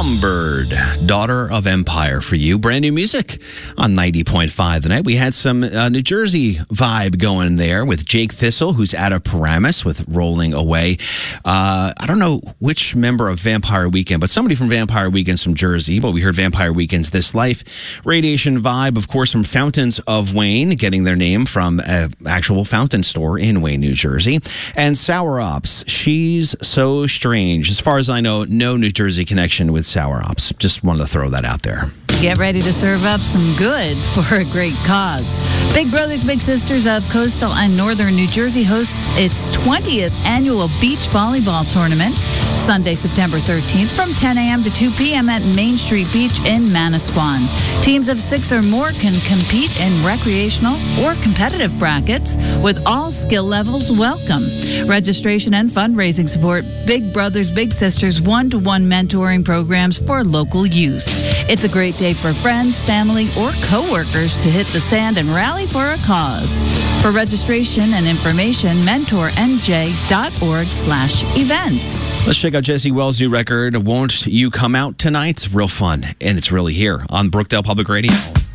Songbird, Daughter of Empire for you. Brand new music on 90.5 The Night. We had some New Jersey vibe going there with Jake Thistle, who's out of Paramus with Rolling Away. I don't know which member of Vampire Weekend, but somebody from Vampire Weekend's from Jersey. But we heard Vampire Weekend's This Life. Radiation Vibe, of course, from Fountains of Wayne, getting their name from an actual fountain store in Wayne, New Jersey. And Sour Ops, She's So Strange. As far as I know, no New Jersey connection with Sour Ops. Just wanted to throw that out there. Get ready to serve up some good for a great cause. Big Brothers Big Sisters of Coastal and Northern New Jersey hosts its 20th annual beach volleyball tournament Sunday, September 13th from 10 a.m. to 2 p.m. at Main Street Beach in Manasquan. Teams of 6 or more can compete in recreational or competitive brackets with all skill levels welcome. Registration and fundraising support Big Brothers Big Sisters one-to-one mentoring programs for local youth. It's a great day for friends, family, or coworkers to hit the sand and rally for a cause. For registration and information, mentornj.org/events. Let's check out Jesse Wells' new record, Won't You Come Out Tonight? It's real fun, and it's really here on Brookdale Public Radio.